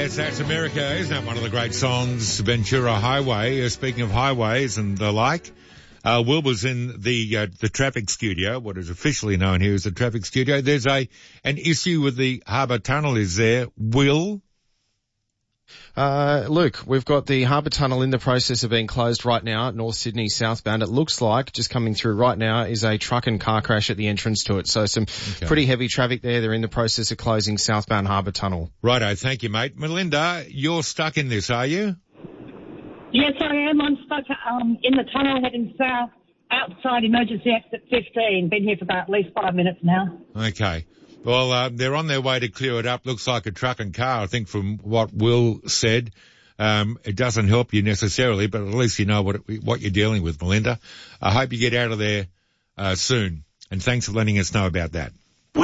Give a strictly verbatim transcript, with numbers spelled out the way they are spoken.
Yes, that's America. Isn't that one of the great songs? Ventura Highway. Uh, speaking of highways and the like, uh, Will was in the uh, the traffic studio, what is officially known here as the traffic studio. There's a an issue with the Harbour Tunnel, is there, Will? Uh, Luke, we've got the Harbour Tunnel in the process of being closed right now at North Sydney southbound. It looks like just coming through right now is a truck and car crash at the entrance to it. So some okay. pretty heavy traffic there. They're in the process of closing southbound Harbour Tunnel. Righto, thank you, mate. Melinda, you're stuck in this, are you? Yes, I am. I'm stuck um, in the tunnel heading south outside emergency exit fifteen. Been here for about at least five minutes now. Okay. Well, uh, they're on their way to clear it up. Looks like a truck and car, I think, from what Will said. Um, it doesn't help you necessarily, but at least you know what it, what you're dealing with, Melinda. I hope you get out of there uh, soon, and thanks for letting us know about that.